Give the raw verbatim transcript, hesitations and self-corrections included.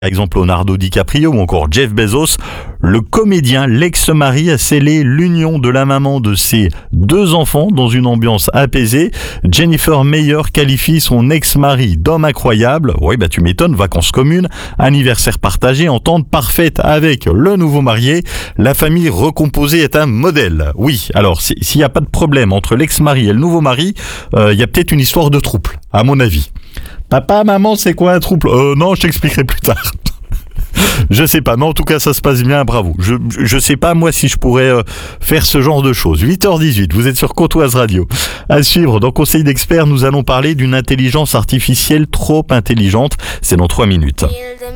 Par exemple Leonardo DiCaprio ou encore Jeff Bezos, le comédien, l'ex-mari a scellé l'union de la maman de ses deux enfants dans une ambiance apaisée. Jennifer Meyer qualifie son ex-mari d'homme incroyable. Oui, bah tu m'étonnes, vacances communes, anniversaire partagé, entente parfaite avec le nouveau marié. La famille recomposée est un modèle. Oui, alors s'il n'y a pas de problème entre l'ex-mari et le nouveau mari, euh, il y a peut-être une histoire de trouble, à mon avis. Papa, maman, c'est quoi un trouble ? Euh, non, je t'expliquerai plus tard. Je sais pas, mais en tout cas, ça se passe bien, bravo. Je, je sais pas, moi, si je pourrais euh, faire ce genre de choses. huit heures dix-huit, vous êtes sur Côte-Oise Radio. À suivre, dans Conseil d'experts, nous allons parler d'une intelligence artificielle trop intelligente. C'est dans trois minutes.